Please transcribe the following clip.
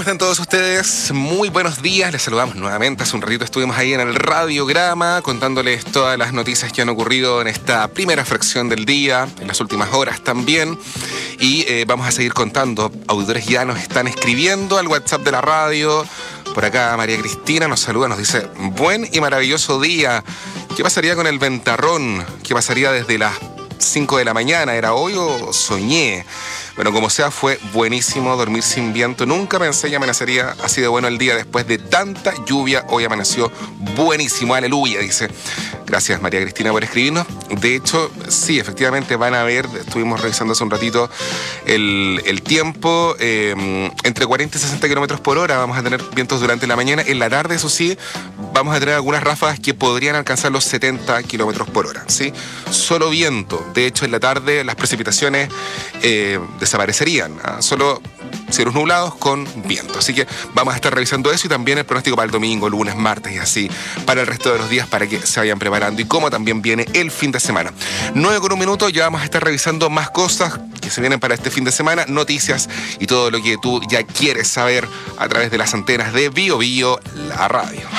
¿Cómo están todos ustedes? Muy buenos días, les saludamos nuevamente. Hace un ratito estuvimos ahí en el radiograma contándoles todas las noticias que han ocurrido en esta primera fracción del día, en las últimas horas también. Y vamos a seguir contando. Auditores ya nos están escribiendo al WhatsApp de la radio. Por acá María Cristina nos saluda, nos dice: buen y maravilloso día. ¿Qué pasaría con el ventarrón? ¿Qué pasaría desde las 5 de la mañana? ¿Era hoy o soñé? Bueno, como sea, fue buenísimo dormir sin viento. Nunca pensé que amanecería así de bueno el día después de tanta lluvia. Hoy amaneció buenísimo, aleluya, dice. Gracias, María Cristina, por escribirnos. De hecho, sí, efectivamente van a ver, estuvimos revisando hace un ratito el tiempo, entre 40 y 60 kilómetros por hora vamos a tener vientos durante la mañana. En la tarde, eso sí, vamos a tener algunas ráfagas que podrían alcanzar los 70 kilómetros por hora, ¿sí? Solo viento. De hecho, en la tarde las precipitaciones desaparecerían, solo cielos nublados con viento. Así que vamos a estar revisando eso y también el pronóstico para el domingo, lunes, martes y así para el resto de los días para que se vayan preparando y cómo también viene el fin de semana. 9:01, ya vamos a estar revisando más cosas que se vienen para este fin de semana, noticias y todo lo que tú ya quieres saber a través de las antenas de Bio Bio, la radio.